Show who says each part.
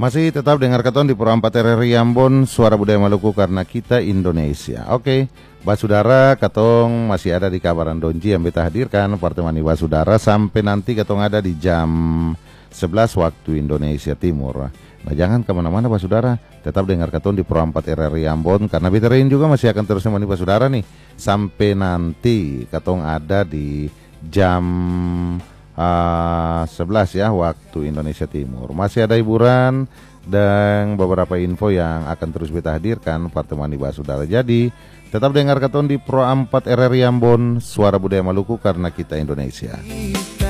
Speaker 1: Masih tetap dengar keton di Pro 4 RRI Ambon, Suara Budaya Maluku karena kita Indonesia. Oke, Basudara, ketong masih ada di kabaran Donji yang beta hadirkan pertemani Basudara sampai nanti ketong ada di jam 11 waktu Indonesia Timur. Nah, jangan kemana-mana Basudara, tetap dengar keton di Pro 4 RRI Ambon karena beta juga masih akan terus menemani Basudara nih sampai nanti ketong ada di jam 11 ya waktu Indonesia Timur. Masih ada hiburan dan beberapa info yang akan terus kita hadirkan pertemuan di Basudara. Jadi tetap dengar keton di Pro 4 RRI Ambon, Suara Budaya Maluku karena kita Indonesia.